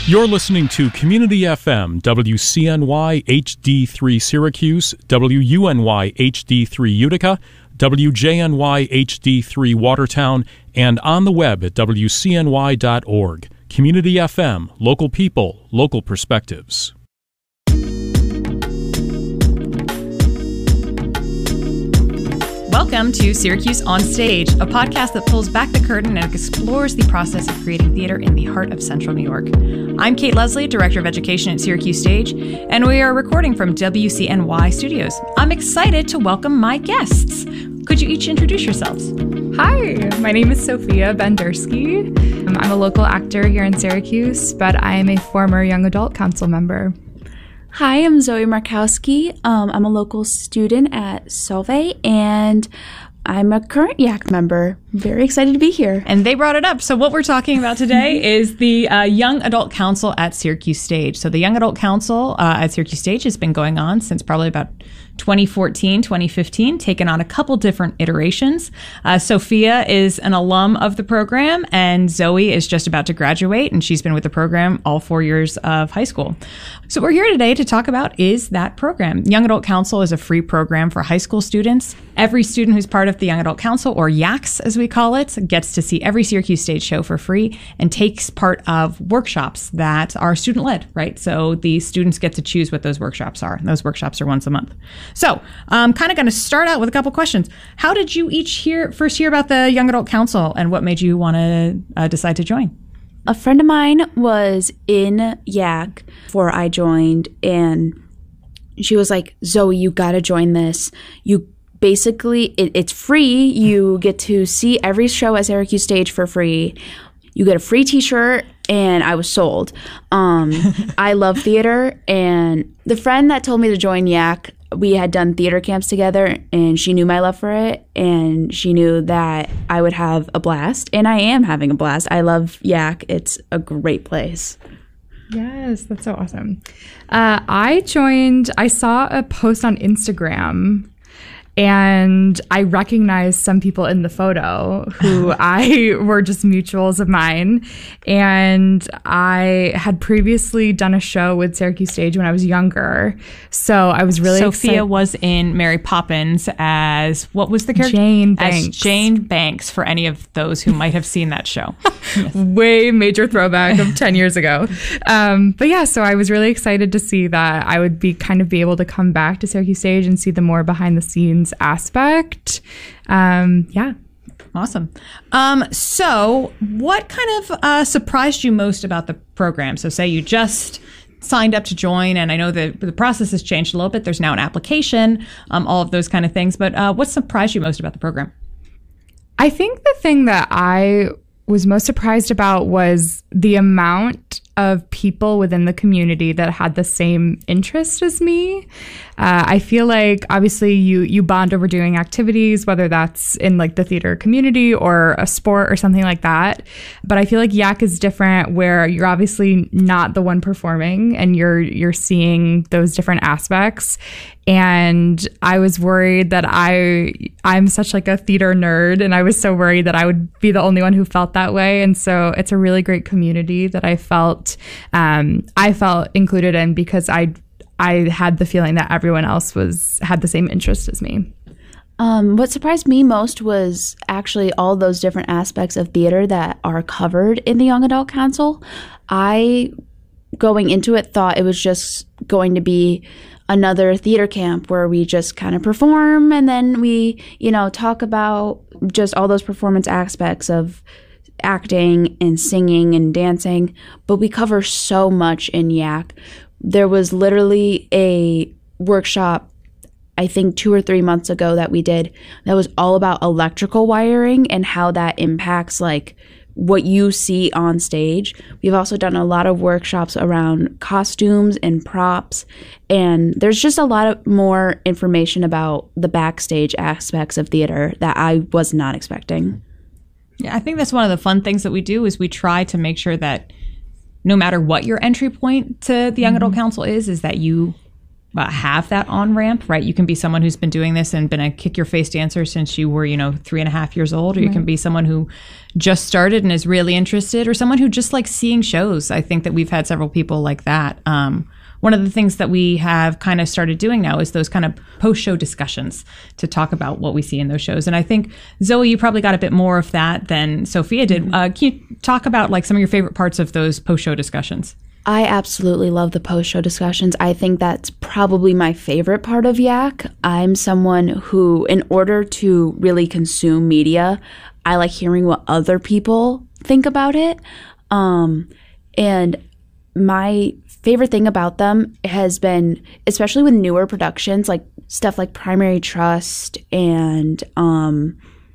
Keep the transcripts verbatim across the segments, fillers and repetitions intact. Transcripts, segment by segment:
You're listening to Community F M, W C N Y H D three Syracuse, W U N Y H D three Utica, W J N Y H D three Watertown, and on the web at W C N Y dot org. Community F M, local people, local perspectives. Welcome to Syracuse On Stage, a podcast that pulls back the curtain and explores the process of creating theater in the heart of Central New York. I'm Kate Leslie, Director of Education at Syracuse Stage, and we are recording from W C N Y Studios. I'm excited to welcome my guests. Could you each introduce yourselves? Hi, my name is Sophia Bendersky. I'm a local actor here in Syracuse, but I am a former Young Adult Council member. Hi, I'm Zoe Markowski. Um, I'm a local student at Solvay, and I'm a current Y A C member. Very excited to be here. And they brought it up. So what we're talking about today is the uh, Young Adult Council at Syracuse Stage. So the Young Adult Council uh, at Syracuse Stage has been going on since probably about twenty fourteen, twenty fifteen, taken on a couple different iterations. Uh, Sophia is an alum of the program, and Zoe is just about to graduate, and she's been with the program all four years of high school. So what we're here today to talk about is that program. Young Adult Council is a free program for high school students. Every student who's part of the Young Adult Council, or Y A Cs as we call it, gets to see every Syracuse Stage show for free and takes part of workshops that are student-led, right? So the students get to choose what those workshops are. And those workshops are once a month. So I'm kind of going to start out with a couple questions. How did you each hear first hear about the Young Adult Council, and what made you want to uh, decide to join? A friend of mine was in Y A C before I joined, and she was like, Zoe, you got to join this. You basically, it, it's free. You get to see every show at Syracuse Stage for free. You get a free t-shirt, and I was sold. Um, I love theater, and the friend that told me to join Y A C, we had done theater camps together, and she knew my love for it, and she knew that I would have a blast, and I am having a blast. I love Y A C. It's a great place. Yes, that's so awesome. Uh, I joined, I saw a post on Instagram, and I recognized some people in the photo who I were just mutuals of mine. And I had previously done a show with Syracuse Stage when I was younger. So I was really Sophia excited. was in Mary Poppins as, what was the character? Jane Banks. As Jane Banks, for any of those who might have seen that show. Yes. Way major throwback of ten years ago. Um, but yeah, so I was really excited to see that I would be kind of be able to come back to Syracuse Stage and see the more behind the scenes aspect. Um, yeah. Awesome. Um, so what kind of uh, surprised you most about the program? So say you just signed up to join, and I know that the process has changed a little bit. There's now an application, um, all of those kind of things. But uh, what surprised you most about the program? I think the thing that I was most surprised about was the amount of people within the community that had the same interest as me. Uh, I feel like obviously you you bond over doing activities, whether that's in like the theater community or a sport or something like that. But I feel like Y A C is different, where you're obviously not the one performing, and you're you're seeing those different aspects. And I was worried that I I'm such like a theater nerd, and I was so worried that I would be the only one who felt that way. And so it's a really great community that I felt um, I felt included in, because I I had the feeling that everyone else was had the same interest as me. Um, what surprised me most was actually all those different aspects of theater that are covered in the Young Adult Council. I, going into it, thought it was just going to be another theater camp where we just kind of perform, and then we, you know, talk about just all those performance aspects of acting and singing and dancing. But we cover so much in Y A C. There was literally a workshop, I think two or three months ago, that we did that was all about electrical wiring and how that impacts like what you see on stage. We've also done a lot of workshops around costumes and props, and there's just a lot of more information about the backstage aspects of theater that I was not expecting. Yeah, I think that's one of the fun things that we do, is we try to make sure that no matter what your entry point to the Young Adult Council is, is that you uh, have that on ramp, right? You can be someone who's been doing this and been a kick your face dancer since you were, you know, three and a half years old, or you Right. can be someone who just started and is really interested, or someone who just likes seeing shows. I think that we've had several people like that. Um, one of the things that we have kind of started doing now is those kind of post-show discussions to talk about what we see in those shows. And I think, Zoe, you probably got a bit more of that than Sophia did. Mm-hmm. Uh, can you talk about like some of your favorite parts of those post-show discussions? I absolutely love the post-show discussions. I think that's probably my favorite part of Yak. I'm someone who, in order to really consume media, I like hearing what other people think about it. Um, and my favorite thing about them has been, especially with newer productions, like stuff like Primary Trust and um,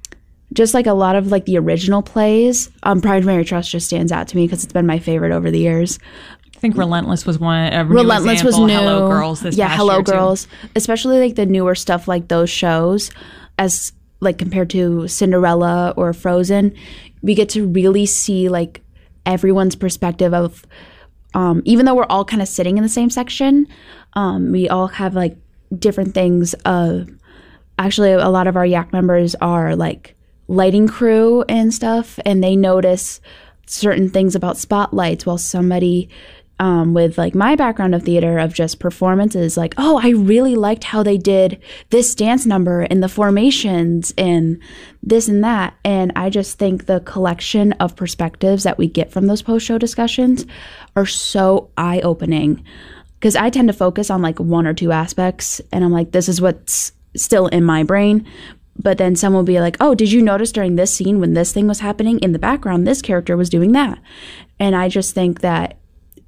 just like a lot of like the original plays. Um, Primary Trust just stands out to me because it's been my favorite over the years. I think Relentless was one. A Relentless example. was new. Hello Girls. This yeah, past Hello year too. Girls. Especially like the newer stuff like those shows, as like compared to Cinderella or Frozen, we get to really see like everyone's perspective of. Um, even though we're all kind of sitting in the same section, um, we all have like different things. Uh, actually, a lot of our Yak members are like lighting crew and stuff, and they notice certain things about spotlights, while somebody um, with like my background of theater of just performances, like, oh, I really liked how they did this dance number and the formations and this and that. And I just think the collection of perspectives that we get from those post-show discussions are so eye-opening, because I tend to focus on like one or two aspects, and I'm like, this is what's still in my brain. But then someone will be like, oh, did you notice during this scene when this thing was happening in the background, this character was doing that? And I just think that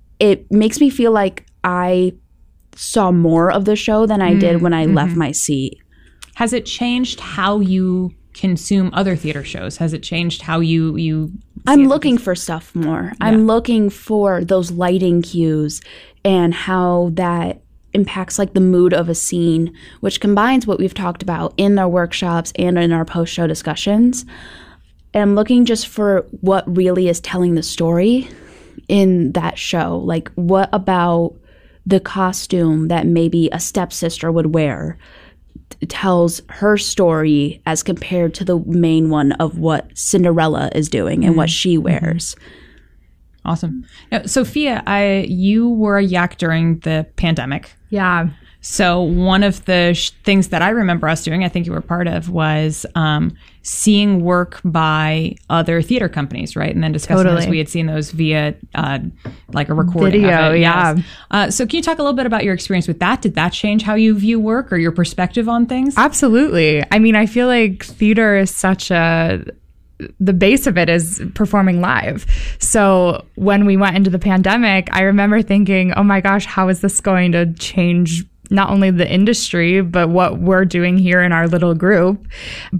it makes me feel like I saw more of the show than I mm, did when I mm-hmm. left my seat. Has it changed how you consume other theater shows? Has it changed how you... you I'm looking for stuff more. Yeah. I'm looking for those lighting cues and how that impacts like the mood of a scene, which combines what we've talked about in our workshops and in our post-show discussions. And I'm looking just for what really is telling the story in that show. Like, what about the costume that maybe a stepsister would wear t- tells her story as compared to the main one of what Cinderella is doing and mm-hmm. what she wears. Mm-hmm. Awesome. Now, Sophia, I you were a Yak during the pandemic. Yeah. So one of the sh- things that I remember us doing, I think you were part of, was um, seeing work by other theater companies, right? And then discussing Totally. those. We had seen those via uh, like a recording Video, of it. yeah. Yes. Uh, so can you talk a little bit about your experience with that? Did that change how you view work or your perspective on things? Absolutely. I mean, I feel like theater is such a... the base of it is performing live. So when we went into the pandemic, I remember thinking, oh my gosh, how is this going to change not only the industry, but what we're doing here in our little group?